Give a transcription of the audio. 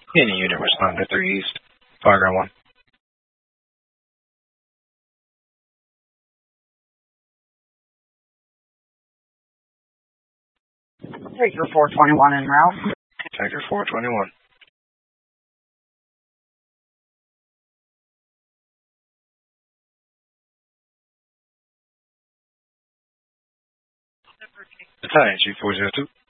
Any unit respond to 3 East. Fire 1. Sector 421 en route. Sector 421. Battalion Chief 402.